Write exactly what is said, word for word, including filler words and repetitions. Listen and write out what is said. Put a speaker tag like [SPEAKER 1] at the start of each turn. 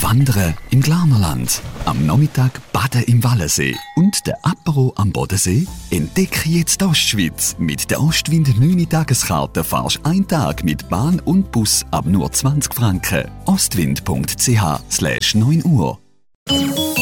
[SPEAKER 1] Wandern im Glarnerland, am Nachmittag baden im Wallensee und der Apero am Bodensee? Entdecke jetzt die Ostschweiz. Mit der Ostwind neun Tageskarte fahrst du einen Tag mit Bahn und Bus ab nur zwanzig Franken. ostwind punkt c h slash neun Uhr.